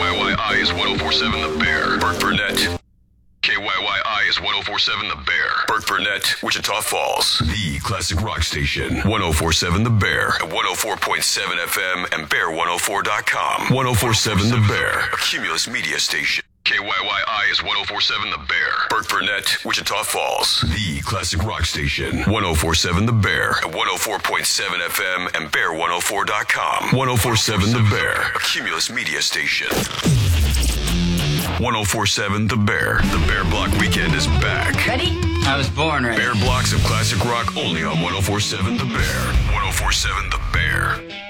KYYI is 1047 The Bear. Burt Burnett. KYYI is 1047 The Bear. Burt Burnett, Wichita Falls. The classic rock station. 1047 The Bear. At 104.7 FM and bear104.com. 1047 The Bear. A Cumulus media station. KYYI is 1047 The Bear. Burt Burnett, Wichita Falls. The classic rock station. 1047 The Bear. At 104.7 FM and bear104.com. 1047 The Bear. A Cumulus media station. 1047 The Bear. The Bear Block Weekend is back. Ready? I was born ready. Bear blocks of classic rock only on 1047 The Bear. 1047 The Bear.